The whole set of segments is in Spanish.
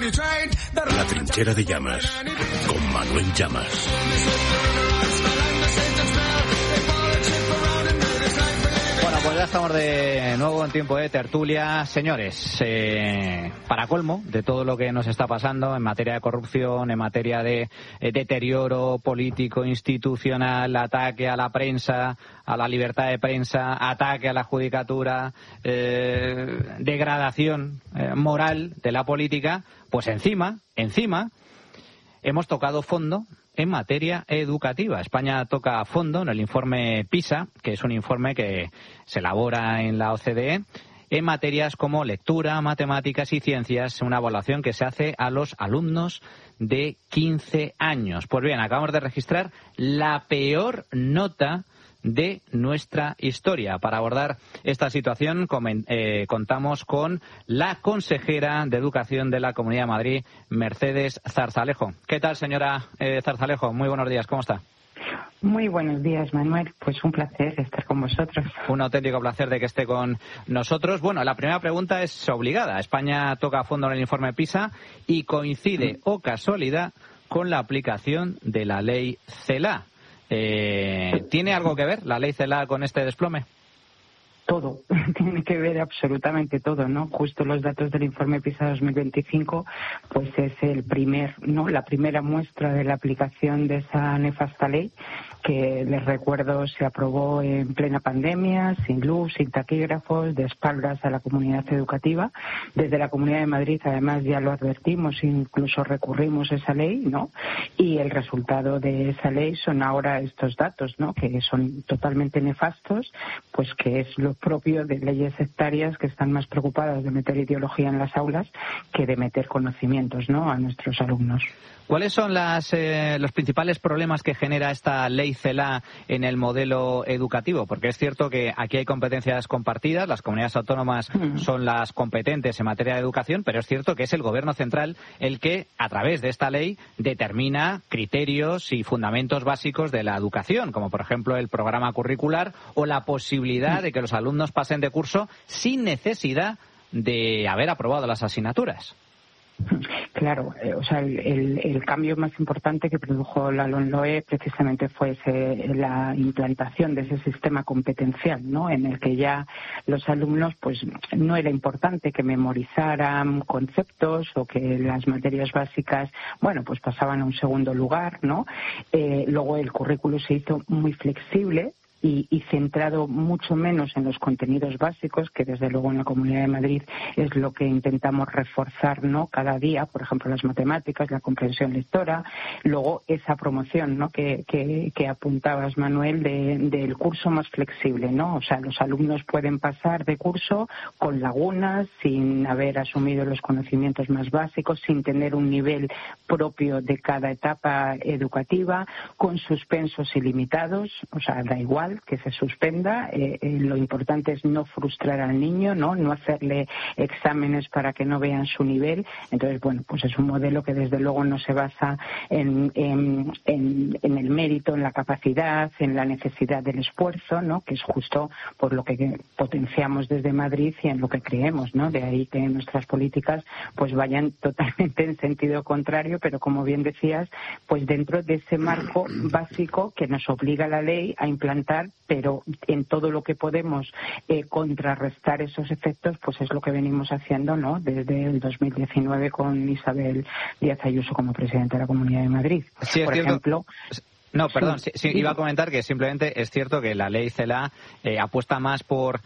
La trinchera de Llamas, con Manuel Llamas. Bueno, pues ya estamos de nuevo en tiempo de tertulia. Señores, para colmo de todo lo que nos está pasando en materia de corrupción, en materia de deterioro político, institucional, ataque a la prensa, a la libertad de prensa, ataque a la judicatura, degradación moral de la política, pues encima hemos tocado fondo en materia educativa. España toca a fondo en el informe PISA, que es un informe que se elabora en la OCDE, en materias como lectura, matemáticas y ciencias, una evaluación que se hace a los alumnos de 15 años. Pues bien, acabamos de registrar la peor nota de nuestra historia. Para abordar esta situación contamos con la consejera de Educación de la Comunidad de Madrid, Mercedes Zarzalejo. ¿Qué tal, señora Zarzalejo? Muy buenos días, ¿cómo está? Muy buenos días, Manuel. Pues un placer estar con vosotros. Un auténtico placer de que esté con nosotros. Bueno, la primera pregunta es obligada. España toca a fondo en el informe PISA y coincide, o casualidad, con la aplicación de la ley CELA. ¿Tiene algo que ver la ley CELA con este desplome? Todo, tiene que ver absolutamente todo, ¿no? Justo los datos del informe PISA 2025, pues es la primera muestra de la aplicación de esa nefasta ley que, les recuerdo, se aprobó en plena pandemia, sin luz, sin taquígrafos, de espaldas a la comunidad educativa. Desde la Comunidad de Madrid, además, ya lo advertimos, incluso recurrimos a esa ley, ¿no? Y el resultado de esa ley son ahora estos datos, ¿no? Que son totalmente nefastos, pues que es lo propio de leyes sectarias que están más preocupadas de meter ideología en las aulas que de meter conocimientos, ¿no?, a nuestros alumnos. ¿Cuáles son los principales problemas que genera esta ley CELA en el modelo educativo? Porque es cierto que aquí hay competencias compartidas, las comunidades autónomas son las competentes en materia de educación, pero es cierto que es el Gobierno central el que, a través de esta ley, determina criterios y fundamentos básicos de la educación, como por ejemplo el programa curricular o la posibilidad de que los alumnos pasen de curso sin necesidad de haber aprobado las asignaturas. Claro, el cambio más importante que produjo la LOMLOE precisamente fue la implantación de ese sistema competencial, ¿no?, en el que ya los alumnos, pues no era importante que memorizaran conceptos o que las materias básicas, bueno, pues pasaban a un segundo lugar, ¿no? Luego el currículo se hizo muy flexible y centrado mucho menos en los contenidos básicos, que desde luego en la Comunidad de Madrid es lo que intentamos reforzar, ¿no?, cada día, por ejemplo las matemáticas, la comprensión lectora, luego esa promoción, ¿no?, que apuntabas, Manuel, del curso más flexible, ¿no? O sea, los alumnos pueden pasar de curso con lagunas, sin haber asumido los conocimientos más básicos, sin tener un nivel propio de cada etapa educativa, con suspensos ilimitados, o sea, da igual que se suspenda, lo importante es no frustrar al niño, no hacerle exámenes para que no vean su nivel. Entonces, bueno, pues es un modelo que desde luego no se basa en el mérito, en la capacidad, en la necesidad del esfuerzo, ¿no?, que es justo por lo que potenciamos desde Madrid y en lo que creemos, ¿no? De ahí que nuestras políticas pues vayan totalmente en sentido contrario, pero como bien decías, pues dentro de ese marco básico que nos obliga la ley a implantar, pero en todo lo que podemos contrarrestar esos efectos, pues es lo que venimos haciendo, ¿no?, desde el 2019 con Isabel Díaz Ayuso como presidenta de la Comunidad de Madrid. Sí, por ejemplo. No, perdón, sí, iba a comentar que simplemente es cierto que la ley CELA apuesta más por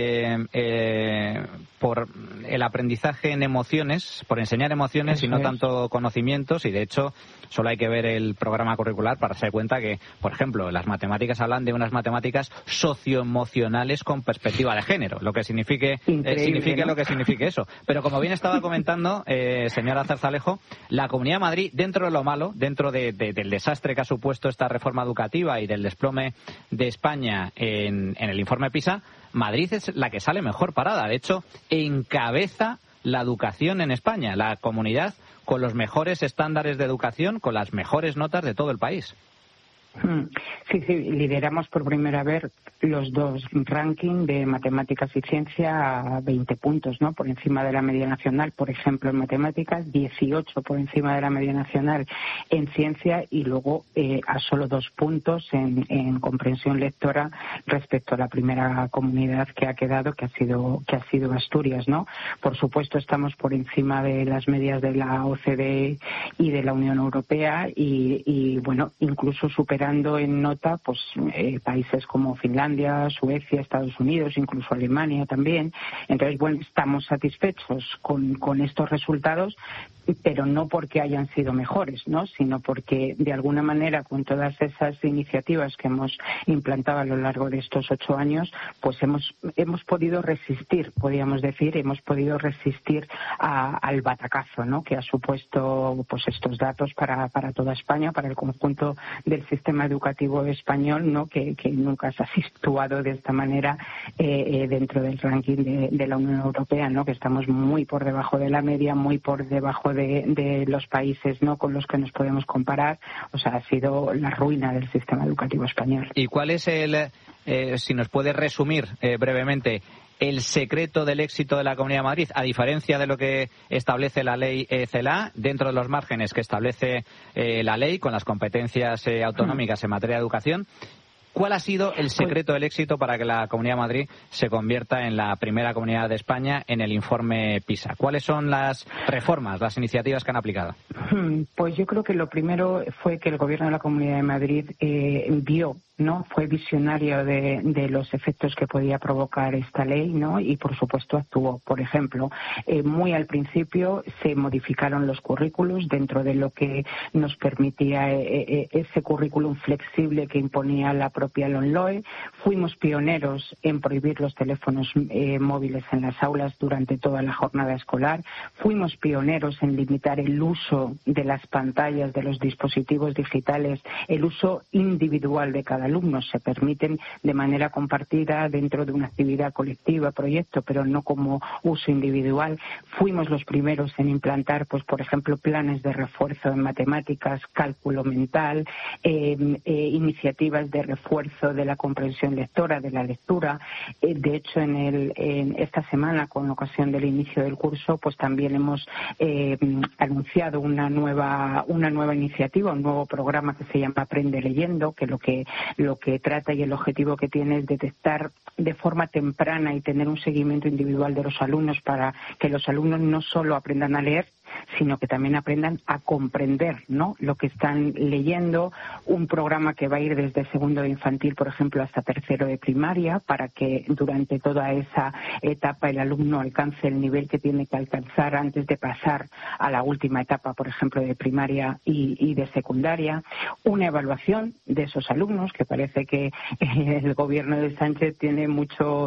el aprendizaje en emociones, por enseñar emociones. Eso y no tanto conocimientos, y de hecho solo hay que ver el programa curricular para darse cuenta que, por ejemplo, las matemáticas hablan de unas matemáticas socioemocionales con perspectiva de género, lo que signifique ¿no?, lo que signifique eso. Pero como bien estaba comentando, señora Zarzalejo, la Comunidad de Madrid, dentro de lo malo, dentro del desastre que ha supuesto esta reforma educativa y del desplome de España en el informe PISA, Madrid es la que sale mejor parada. De hecho, encabeza la educación en España, la comunidad con los mejores estándares de educación, con las mejores notas de todo el país. Sí, lideramos por primera vez los dos rankings de matemáticas y ciencia a 20 puntos, ¿no? Por encima de la media nacional, por ejemplo, en matemáticas, 18 por encima de la media nacional en ciencia y luego a solo 2 puntos en comprensión lectora respecto a la primera comunidad que ha quedado, que ha sido Asturias, ¿no? Por supuesto, estamos por encima de las medias de la OCDE y de la Unión Europea y bueno, incluso superando en nota pues países como Finlandia, Suecia, Estados Unidos, incluso Alemania también. Entonces, bueno, estamos satisfechos con estos resultados, pero no porque hayan sido mejores, ¿no? Sino porque de alguna manera con todas esas iniciativas que hemos implantado a lo largo de estos 8 años, pues hemos podido resistir, podríamos decir, al batacazo, ¿no? Que ha supuesto pues estos datos para toda España, para el conjunto del sistema educativo español, ¿no? Que nunca se ha situado de esta manera dentro del ranking de la Unión Europea, ¿no? Que estamos muy por debajo de la media, muy por debajo de los países, ¿no? Con los que nos podemos comparar. O sea, ha sido la ruina del sistema educativo español. ¿Y cuál es si nos puede resumir brevemente, el secreto del éxito de la Comunidad de Madrid, a diferencia de lo que establece la ley CELA, dentro de los márgenes que establece la ley con las competencias autonómicas en materia de educación? ¿Cuál ha sido el secreto del éxito para que la Comunidad de Madrid se convierta en la primera comunidad de España en el informe PISA? ¿Cuáles son las reformas, las iniciativas que han aplicado? Pues yo creo que lo primero fue que el Gobierno de la Comunidad de Madrid vio, ¿no? Fue visionario de los efectos que podía provocar esta ley, ¿no? Y por supuesto actuó. Por ejemplo, muy al principio se modificaron los currículos dentro de lo que nos permitía ese currículum flexible que imponía la propia LOMLOE. Fuimos pioneros en prohibir los teléfonos móviles en las aulas durante toda la jornada escolar. Fuimos pioneros en limitar el uso de las pantallas, de los dispositivos digitales, el uso individual de cada alumno. Se permiten de manera compartida dentro de una actividad colectiva, proyecto, pero no como uso individual. Fuimos los primeros en implantar, pues por ejemplo, planes de refuerzo en matemáticas, cálculo mental, iniciativas de refuerzo de la comprensión lectora, de la lectura. De hecho, en esta semana, con ocasión del inicio del curso, pues también hemos anunciado una nueva iniciativa, un nuevo programa que se llama Aprende Leyendo, que lo que trata y el objetivo que tiene es detectar de forma temprana y tener un seguimiento individual de los alumnos para que los alumnos no solo aprendan a leer, sino que también aprendan a comprender, ¿no?, lo que están leyendo. Un programa que va a ir desde segundo de infantil, por ejemplo, hasta tercero de primaria, para que durante toda esa etapa el alumno alcance el nivel que tiene que alcanzar antes de pasar a la última etapa, por ejemplo, de primaria y de secundaria. Una evaluación de esos alumnos, que parece que el gobierno de Sánchez tiene mucha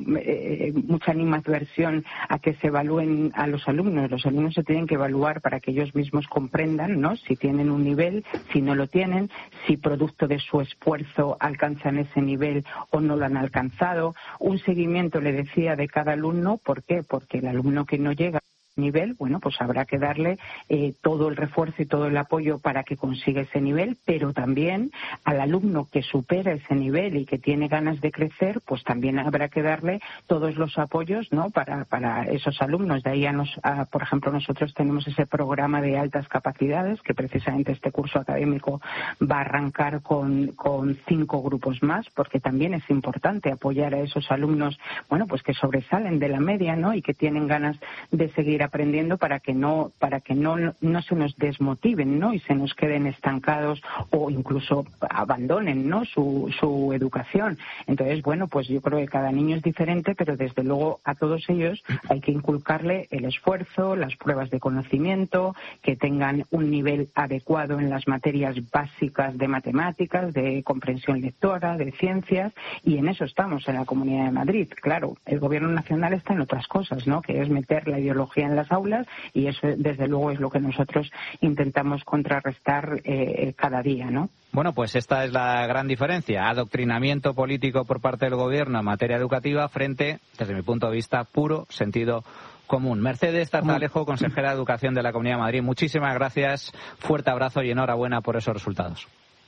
animadversión a que se evalúen a los alumnos. Los alumnos se tienen que evaluar para que ellos mismos comprendan, ¿no?, si tienen un nivel, si no lo tienen, si producto de su esfuerzo alcanzan ese nivel o no lo han alcanzado. Un seguimiento, le decía, de cada alumno. ¿Por qué? Porque el alumno que no llega nivel, bueno, pues habrá que darle todo el refuerzo y todo el apoyo para que consiga ese nivel, pero también al alumno que supera ese nivel y que tiene ganas de crecer, pues también habrá que darle todos los apoyos, ¿no?, para esos alumnos. De ahí por ejemplo, nosotros tenemos ese programa de altas capacidades, que precisamente este curso académico va a arrancar con 5 grupos más, porque también es importante apoyar a esos alumnos, bueno, pues que sobresalen de la media, ¿no?, y que tienen ganas de seguir aprendiendo, para que no se nos desmotiven, ¿no?, y se nos queden estancados o incluso abandonen, ¿no?, su educación. Entonces, bueno, pues yo creo que cada niño es diferente, pero desde luego a todos ellos hay que inculcarle el esfuerzo, las pruebas de conocimiento, que tengan un nivel adecuado en las materias básicas de matemáticas, de comprensión lectora, de ciencias, y en eso estamos en la Comunidad de Madrid. Claro, el Gobierno nacional está en otras cosas, ¿no?, que es meter la ideología en las aulas, y eso desde luego es lo que nosotros intentamos contrarrestar cada día, ¿no? Bueno, pues esta es la gran diferencia. Adoctrinamiento político por parte del Gobierno en materia educativa frente, desde mi punto de vista, puro sentido común. Mercedes Tartalejo, consejera de Educación de la Comunidad de Madrid, muchísimas gracias, fuerte abrazo y enhorabuena por esos resultados.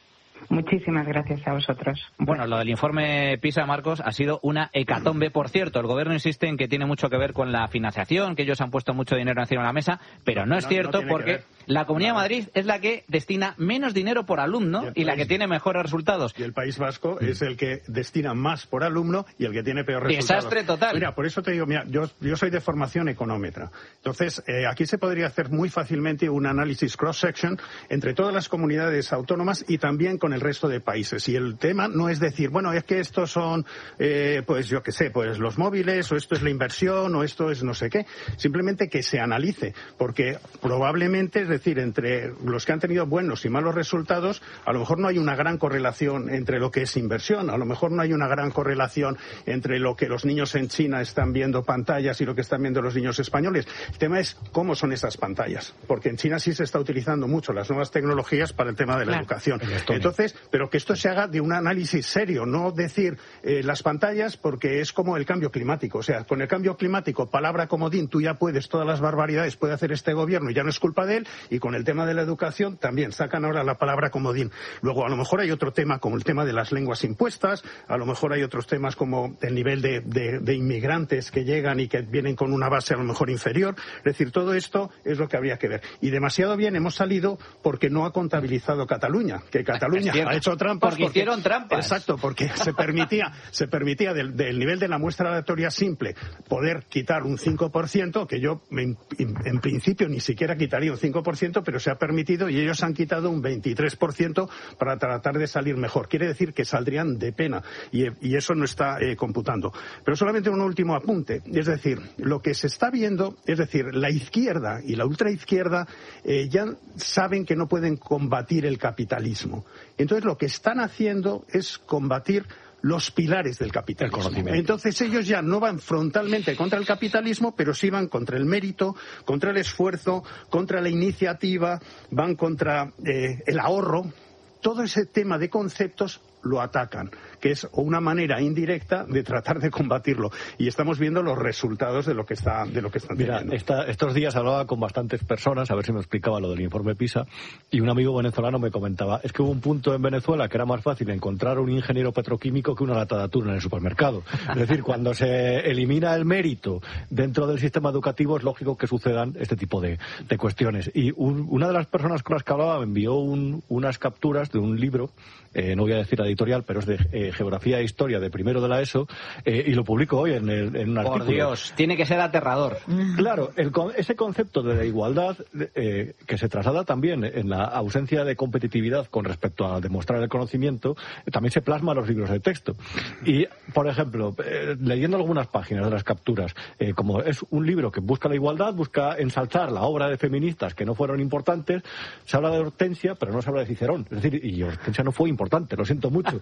Muchísimas gracias a vosotros. Bueno, lo del informe PISA, Marcos, ha sido una hecatombe. Por cierto, el gobierno insiste en que tiene mucho que ver con la financiación, que ellos han puesto mucho dinero encima de la mesa, pero no es cierto, porque la Comunidad de Madrid es la que destina menos dinero por alumno y la que tiene mejores resultados. Y el País Vasco es el que destina más por alumno y el que tiene peor resultados. Desastre total. Mira, por eso te digo, mira, yo soy de formación económetra. Entonces, aquí se podría hacer muy fácilmente un análisis cross-section entre todas las comunidades autónomas y también con el resto de países. Y el tema no es decir, bueno, es que estos son, pues yo qué sé, pues los móviles, o esto es la inversión, o esto es no sé qué. Simplemente que se analice, porque probablemente, es decir, entre los que han tenido buenos y malos resultados, a lo mejor no hay una gran correlación entre lo que es inversión, a lo mejor no hay una gran correlación entre lo que los niños en China están viendo pantallas y lo que están viendo los niños españoles. El tema es cómo son esas pantallas, porque en China sí se está utilizando mucho las nuevas tecnologías para el tema de la educación. Entonces, pero que esto se haga de un análisis serio, no decir las pantallas, porque es como el cambio climático. O sea, con el cambio climático, palabra comodín, tú ya puedes, todas las barbaridades puede hacer este gobierno y ya no es culpa de él, y con el tema de la educación también sacan ahora la palabra comodín. Luego, a lo mejor hay otro tema como el tema de las lenguas impuestas, a lo mejor hay otros temas como el nivel de inmigrantes que llegan y que vienen con una base a lo mejor inferior. Es decir, todo esto es lo que habría que ver. Y demasiado bien hemos salido porque no ha contabilizado Cataluña, que Cataluña ha hecho trampas. Porque hicieron trampas. Exacto, porque se permitía del nivel de la muestra aleatoria simple poder quitar un 5%, que yo en principio ni siquiera quitaría un 5%, pero se ha permitido y ellos han quitado un 23% para tratar de salir mejor. Quiere decir que saldrían de pena y eso no está computando. Pero solamente un último apunte. Es decir, lo que se está viendo, es decir, la izquierda y la ultraizquierda ya saben que no pueden combatir el capitalismo. Entonces lo que están haciendo es combatir los pilares del capitalismo. Entonces ellos ya no van frontalmente contra el capitalismo, pero sí van contra el mérito, contra el esfuerzo, contra la iniciativa, van contra el ahorro. Todo ese tema de conceptos lo atacan, que es una manera indirecta de tratar de combatirlo. Y estamos viendo los resultados de lo que están teniendo. Mira, estos días hablaba con bastantes personas, a ver si me explicaba lo del informe PISA, y un amigo venezolano me comentaba, es que hubo un punto en Venezuela que era más fácil encontrar un ingeniero petroquímico que una lata de atún en el supermercado. Es decir, cuando se elimina el mérito dentro del sistema educativo, es lógico que sucedan este tipo de cuestiones. Y una de las personas con las que hablaba me envió unas capturas de un libro, no voy a decir editorial, pero es de Geografía e Historia de primero de la ESO, y lo publico hoy en un artículo. Por Dios, tiene que ser aterrador. Claro, ese concepto de la igualdad que se traslada también en la ausencia de competitividad con respecto a demostrar el conocimiento, también se plasma en los libros de texto. Y, por ejemplo, leyendo algunas páginas de las capturas, como es un libro que busca la igualdad, busca ensalzar la obra de feministas que no fueron importantes, se habla de Hortensia, pero no se habla de Cicerón. Es decir, y Hortensia no fue importante, lo siento mucho.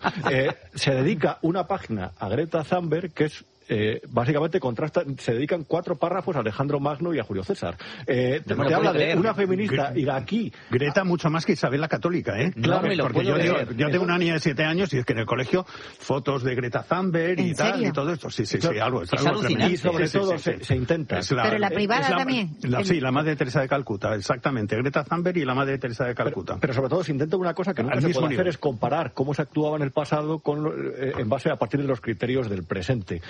Se dedica una página a Greta Thunberg, que es básicamente se dedican 4 párrafos a Alejandro Magno y a Julio César. Te habla de una feminista iraquí. Greta mucho más que Isabel la Católica, ¿eh? Claro, no, porque yo tengo una niña de 7 años y es que en el colegio fotos de Greta Thunberg y tal y todo esto. Sí, algo tremendo. Y sobre todo se intenta. Pero la privada también. La Madre Teresa de Calcuta, exactamente. Greta Thunberg y la Madre Teresa de Calcuta. Pero sobre todo se intenta una cosa que nunca se puede hacer, es comparar cómo se actuaba en el pasado en base a partir de los criterios del presente.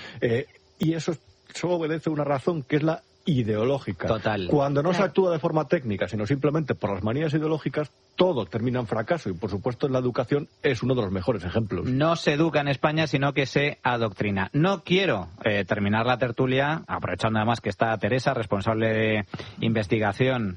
Y eso solo obedece a una razón, que es la ideológica. Total. Cuando no se actúa de forma técnica, sino simplemente por las manías ideológicas, todo termina en fracaso. Y, por supuesto, en la educación es uno de los mejores ejemplos. No se educa en España, sino que se adoctrina. No quiero terminar la tertulia, aprovechando además que está Teresa, responsable de investigación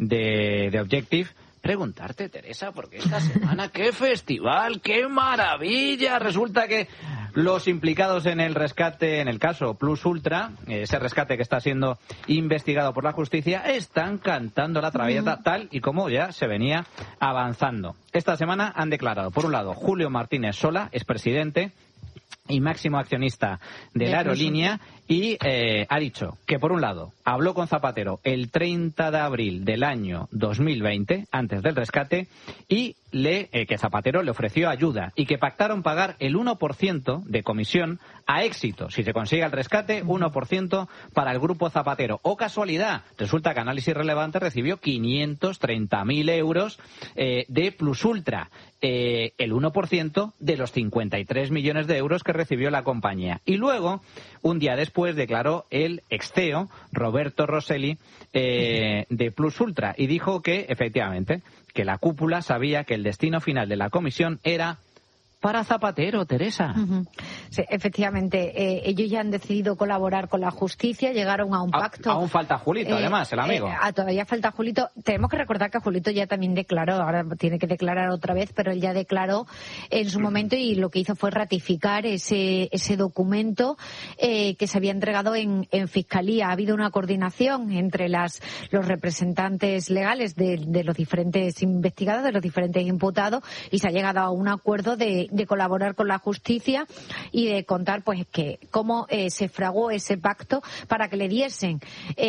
de Objective, preguntarte, Teresa, porque esta semana, ¡qué festival! ¡Qué maravilla! Resulta que los implicados en el rescate, en el caso Plus Ultra, ese rescate que está siendo investigado por la justicia, están cantando la traviata tal y como ya se venía avanzando. Esta semana han declarado, por un lado, Julio Martínez Sola, expresidente y máximo accionista de la aerolínea, y ha dicho que, por un lado, habló con Zapatero el 30 de abril del año 2020, antes del rescate, y que Zapatero le ofreció ayuda y que pactaron pagar el 1% de comisión a éxito. Si se consigue el rescate, 1% para el grupo Zapatero. ¡Oh, casualidad! Resulta que Análisis Relevante recibió 530.000 euros de Plus Ultra. el 1% de los 53 millones de euros que recibió la compañía. Y luego, un día después, declaró el ex CEO, Roberto Rosselli, de Plus Ultra, y dijo que, efectivamente, que la cúpula sabía que el destino final de la comisión era para Zapatero, Teresa. Sí, efectivamente, ellos ya han decidido colaborar con la justicia, llegaron a un pacto. Aún falta Julito, además, el amigo. Todavía falta Julito. Tenemos que recordar que Julito ya también declaró, ahora tiene que declarar otra vez, pero él ya declaró en su momento y lo que hizo fue ratificar ese documento que se había entregado en Fiscalía. Ha habido una coordinación entre los representantes legales de los diferentes investigados, de los diferentes imputados, y se ha llegado a un acuerdo de colaborar con la justicia y de contar pues que cómo se fraguó ese pacto para que le diesen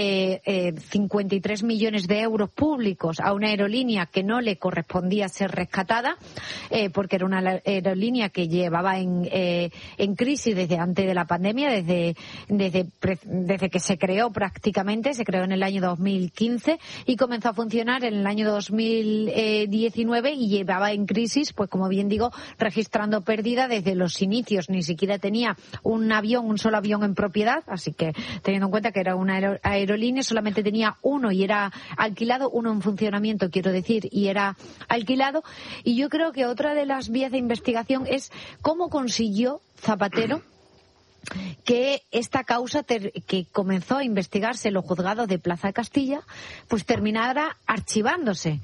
53 millones de euros públicos a una aerolínea que no le correspondía ser rescatada, porque era una aerolínea que llevaba en crisis desde antes de la pandemia, desde que se creó prácticamente. Se creó en el año 2015 y comenzó a funcionar en el año 2019 y llevaba en crisis, pues como bien digo, registrando pérdida desde los inicios. Ni siquiera tenía un solo avión en propiedad, así que teniendo en cuenta que era una aerolínea, solamente tenía uno y era alquilado, uno en funcionamiento, quiero decir, y era alquilado. Y yo creo que otra de las vías de investigación es cómo consiguió Zapatero que esta causa que comenzó a investigarse en los juzgados de Plaza de Castilla, pues terminara archivándose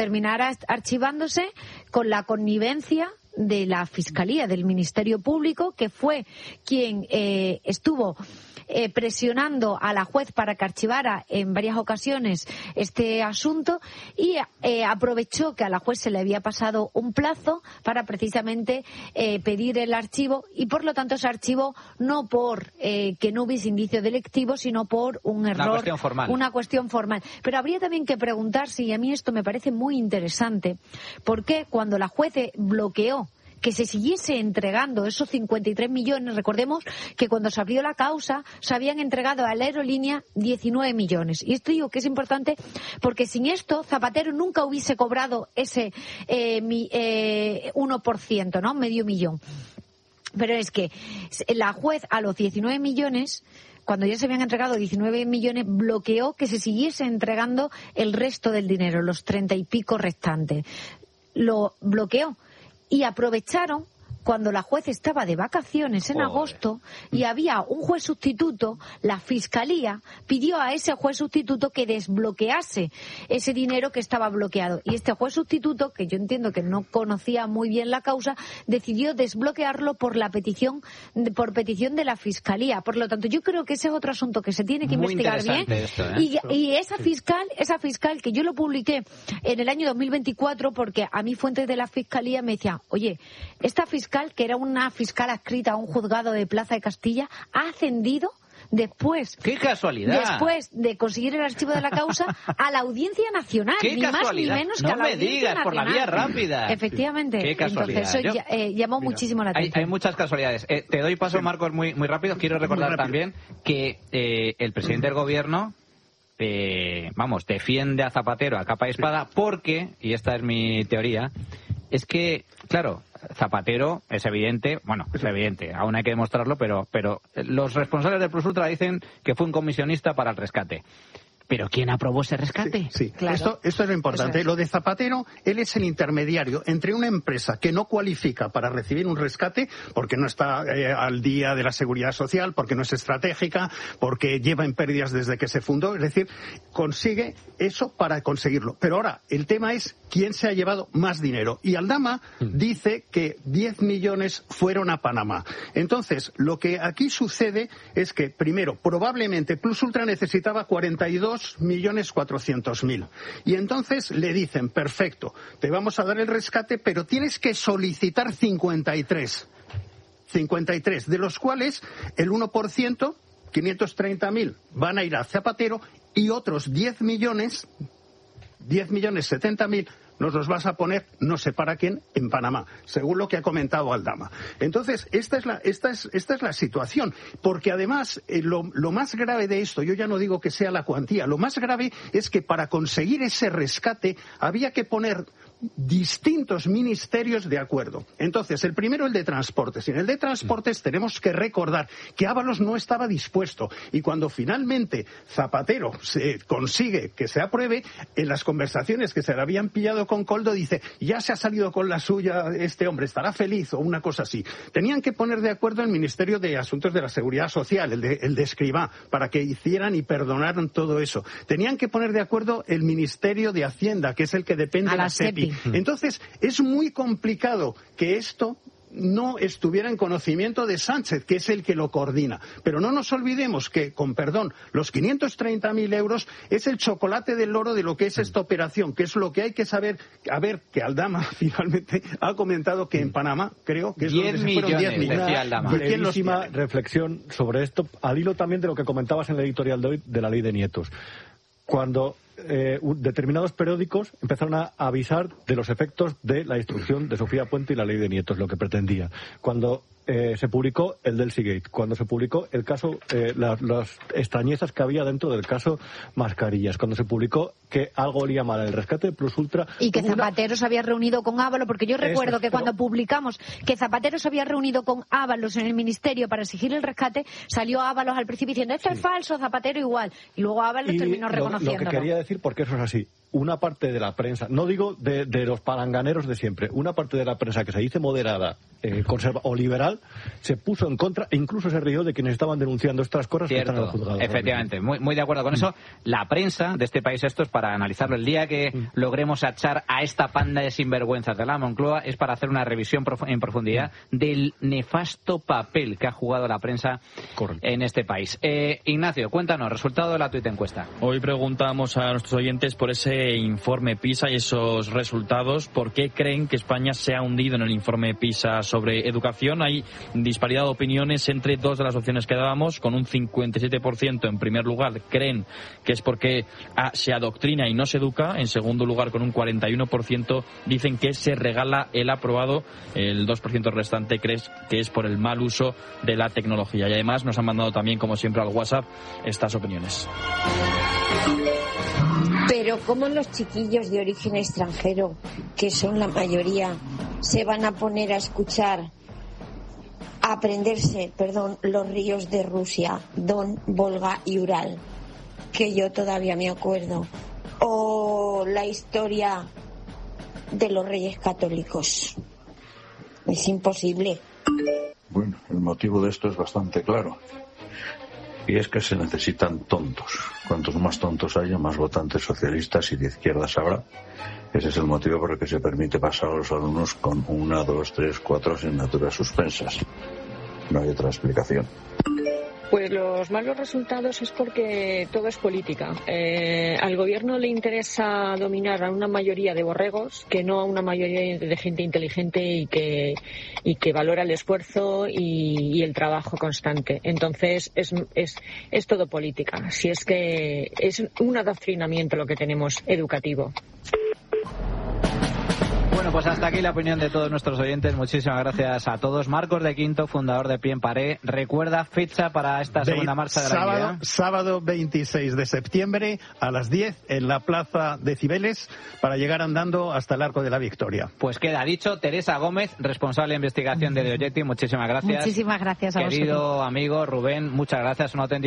con la connivencia de la Fiscalía, del Ministerio Público, que fue quien estuvo presionando a la juez para que archivara en varias ocasiones este asunto y aprovechó que a la juez se le había pasado un plazo para precisamente pedir el archivo, y por lo tanto se archivó no por que no hubiese indicio delictivo, sino por un error, una cuestión formal. Pero habría también que preguntarse, y a mí esto me parece muy interesante, ¿por qué cuando la juez bloqueó que se siguiese entregando esos 53 millones, recordemos que cuando se abrió la causa se habían entregado a la aerolínea 19 millones. Y esto digo que es importante porque sin esto Zapatero nunca hubiese cobrado ese 1%, ¿no? Medio millón. Pero es que la juez a los 19 millones, cuando ya se habían entregado 19 millones, bloqueó que se siguiese entregando el resto del dinero, los 30 y pico restantes. Lo bloqueó. Y aprovecharon cuando la juez estaba de vacaciones en agosto y había un juez sustituto. La Fiscalía pidió a ese juez sustituto que desbloquease ese dinero que estaba bloqueado. Y este juez sustituto, que yo entiendo que no conocía muy bien la causa, decidió desbloquearlo por petición de la Fiscalía. Por lo tanto, yo creo que ese es otro asunto que se tiene que muy investigar bien. Esto, y esa fiscal, que yo lo publiqué en el año 2024, porque a mí fuentes de la Fiscalía me decían, oye, esta fiscal, que era una fiscal adscrita a un juzgado de Plaza de Castilla, ha ascendido después. ¡Qué casualidad! Después de conseguir el archivo de la causa a la Audiencia Nacional. ¡Qué ni casualidad! Más ni menos que a la Audiencia Nacional. No me digas, por la vía rápida. Efectivamente. ¡Qué casualidad! Entonces eso llamó muchísimo la atención. Hay muchas casualidades. Te doy paso, Marcos, muy rápido. Quiero recordar también que el presidente del Gobierno defiende a Zapatero a capa y espada porque, y esta es mi teoría, es que, claro, Zapatero es evidente, aún hay que demostrarlo, pero los responsables del Plus Ultra dicen que fue un comisionista para el rescate. ¿Pero quién aprobó ese rescate? Sí. Claro. Esto es lo importante. Lo de Zapatero, él es el intermediario entre una empresa que no cualifica para recibir un rescate porque no está al día de la seguridad social, porque no es estratégica, porque lleva en pérdidas desde que se fundó. Es decir, consigue eso para conseguirlo. Pero ahora, el tema es quién se ha llevado más dinero. Y Aldama dice que 10 millones fueron a Panamá. Entonces, lo que aquí sucede es que, primero, probablemente Plus Ultra necesitaba 42.400.000. Y entonces le dicen, perfecto, te vamos a dar el rescate, pero tienes que solicitar 53, de los cuales el 1%, 530.000, van a ir a Zapatero y otros 10.070.000 nos los vas a poner, no sé para quién, en Panamá, según lo que ha comentado Aldama. Entonces, esta es la situación, porque además, lo más grave de esto, yo ya no digo que sea la cuantía, lo más grave es que para conseguir ese rescate había que poner distintos ministerios de acuerdo. Entonces, el primero, el de Transportes. Y en el de Transportes tenemos que recordar que Ábalos no estaba dispuesto. Y cuando finalmente Zapatero se consigue que se apruebe, en las conversaciones que se le habían pillado con Koldo, dice, ya se ha salido con la suya este hombre, estará feliz, o una cosa así. Tenían que poner de acuerdo el Ministerio de Asuntos de la Seguridad Social, el de Escrivá, para que hicieran y perdonaran todo eso. Tenían que poner de acuerdo el Ministerio de Hacienda, que es el que depende de la SEPI. Entonces, es muy complicado que esto no estuviera en conocimiento de Sánchez, que es el que lo coordina. Pero no nos olvidemos que, con perdón, los 530.000 euros es el chocolate del loro de lo que es esta operación, que es lo que hay que saber. A ver, que Aldama finalmente ha comentado que en Panamá, creo que es 10 millones, 10 millones. Decía Aldama. Brevísima reflexión sobre esto, al hilo también de lo que comentabas en la editorial de hoy de la ley de nietos. Cuando determinados periódicos empezaron a avisar de los efectos de la instrucción de Sofía Puente y la ley de nietos, lo que pretendía. Cuando se publicó el del Seagate, cuando se publicó el caso, las extrañezas que había dentro del caso Mascarillas, cuando se publicó que algo olía mal el rescate de Plus Ultra. Y que Zapatero se había reunido con Ábalos, porque yo recuerdo que cuando publicamos que Zapatero se había reunido con Ábalos en el ministerio para exigir el rescate, salió Ábalos al principio diciendo esto es falso, Zapatero igual. Y luego Ábalos terminó reconociéndolo. Lo que quería decir, porque eso es así, una parte de la prensa, no digo de los palanganeros de siempre, una parte de la prensa que se dice moderada, conserva o liberal, se puso en contra e incluso se rió de quienes estaban denunciando estas cosas. Cierto, que están en el juzgado. Efectivamente, muy de acuerdo con eso. La prensa de este país, esto es para analizarlo. El día que logremos achar a esta panda de sinvergüenzas de la Moncloa es para hacer una revisión en profundidad del nefasto papel que ha jugado la prensa en este país. Ignacio, cuéntanos, resultado de la tuit encuesta. Hoy preguntamos a nuestros oyentes por ese informe PISA y esos resultados. ¿Por qué creen que España se ha hundido en el informe PISA sobre educación? Hay disparidad de opiniones entre dos de las opciones que dábamos. Con un 57% en primer lugar creen que es porque se adoctrina y no se educa. En segundo lugar, con un 41% dicen que se regala el aprobado. El 2% restante cree que es por el mal uso de la tecnología. Y además nos han mandado también, como siempre, al WhatsApp estas opiniones. Pero ¿cómo los chiquillos de origen extranjero, que son la mayoría, se van a poner a escuchar, a aprenderse, los ríos de Rusia, Don, Volga y Ural, que yo todavía me acuerdo, o la historia de los Reyes Católicos? Es imposible. Bueno, el motivo de esto es bastante claro. Y es que se necesitan tontos. Cuantos más tontos haya, más votantes socialistas y de izquierdas habrá. Ese es el motivo por el que se permite pasar a los alumnos con 1, 2, 3, 4 asignaturas suspensas. No hay otra explicación. Pues los malos resultados es porque todo es política. Al gobierno le interesa dominar a una mayoría de borregos que no a una mayoría de gente inteligente y que valora el esfuerzo y el trabajo constante. Entonces es todo política. Si es que es un adoctrinamiento lo que tenemos educativo. Bueno, pues hasta aquí la opinión de todos nuestros oyentes. Muchísimas gracias a todos. Marcos de Quinto, fundador de Pie en Pared. Recuerda fecha para esta segunda marcha de la Unidad. Sábado 26 de septiembre a las 10 en la Plaza de Cibeles para llegar andando hasta el Arco de la Victoria. Pues queda dicho. Teresa Gómez, responsable de investigación de Deoyetti. Muchísimas gracias. Muchísimas gracias a vosotros. Querido amigo Rubén, muchas gracias. Un auténtico